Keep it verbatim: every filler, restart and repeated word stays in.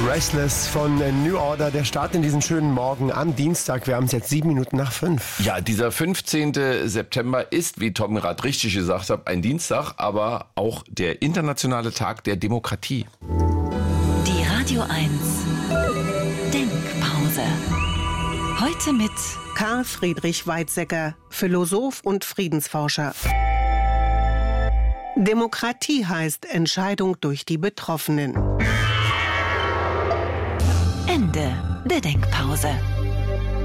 Restless von New Order, der Start in diesem schönen Morgen am Dienstag. Wir haben es jetzt sieben Minuten nach fünf. Ja, dieser fünfzehnten September ist, wie Tom gerade richtig gesagt hat, ein Dienstag, aber auch der internationale Tag der Demokratie. Die Radio eins Denkpause. Heute mit Karl Friedrich Weizsäcker, Philosoph und Friedensforscher. Demokratie heißt Entscheidung durch die Betroffenen. Ende der Denkpause.